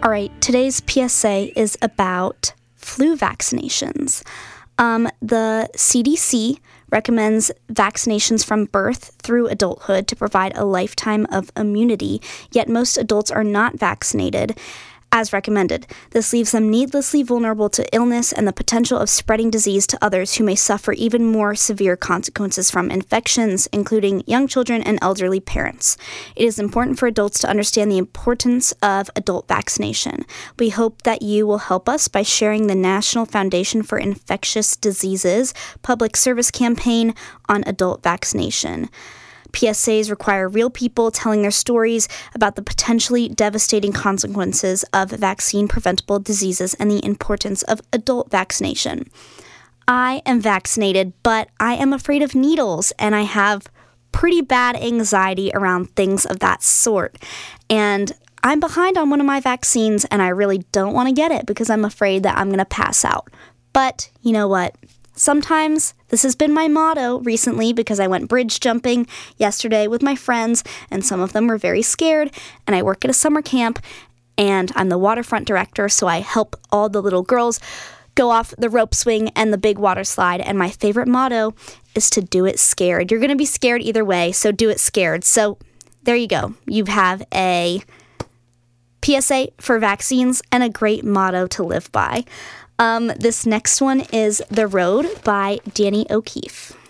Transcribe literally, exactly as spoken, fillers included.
All right, today's P S A is about flu vaccinations. Um, the C D C recommends vaccinations from birth through adulthood to provide a lifetime of immunity, yet most adults are not vaccinated as recommended. This leaves them needlessly vulnerable to illness and the potential of spreading disease to others who may suffer even more severe consequences from infections, including young children and elderly parents. It is important for adults to understand the importance of adult vaccination. We hope that you will help us by sharing the National Foundation for Infectious Diseases public service campaign on adult vaccination. P S As require real people telling their stories about the potentially devastating consequences of vaccine-preventable diseases and the importance of adult vaccination. I am vaccinated, but I am afraid of needles, and I have pretty bad anxiety around things of that sort. And I'm behind on one of my vaccines, and I really don't want to get it because I'm afraid that I'm going to pass out. But you know what? Sometimes this has been my motto recently because I went bridge jumping yesterday with my friends, and some of them were very scared, and I work at a summer camp, and I'm the waterfront director, so I help all the little girls go off the rope swing and the big water slide, and my favorite motto is to do it scared. You're going to be scared either way, so do it scared. So there you go. You have a P S A for vaccines and a great motto to live by. Um, this next one is The Road by Danny O'Keefe.